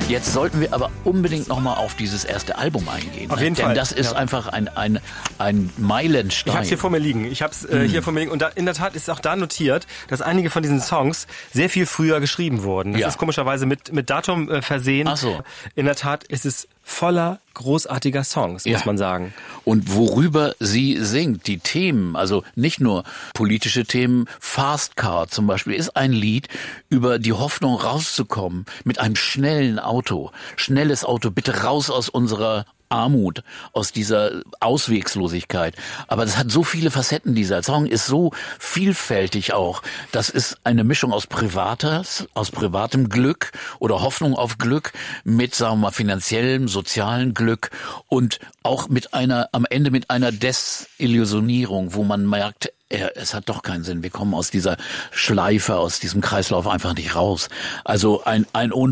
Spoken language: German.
Jetzt sollten wir aber unbedingt nochmal auf dieses erste Album eingehen. Auf jeden Fall. Denn das ist einfach ein Meilenstein. Ich habe es hier vor mir liegen. Und in der Tat ist auch da notiert, dass einige von diesen Songs sehr viel früher geschrieben wurden. Das ist komischerweise mit Datum versehen. Ach so. In der Tat ist es voller großartiger Songs, muss man sagen. Und worüber sie singt, die Themen, also nicht nur politische Themen, Fast Car zum Beispiel ist ein Lied über die Hoffnung rauszukommen mit einem schnellen Auto. Schnelles Auto, bitte raus aus unserer Armut, aus dieser Auswegslosigkeit. Aber das hat so viele Facetten, dieser Song ist so vielfältig auch. Das ist eine Mischung aus privatem Glück oder Hoffnung auf Glück mit, sagen wir mal, finanziellem, sozialem Glück und auch am Ende mit einer Desillusionierung, wo man merkt, es hat doch keinen Sinn. Wir kommen aus dieser Schleife, aus diesem Kreislauf einfach nicht raus. Also ein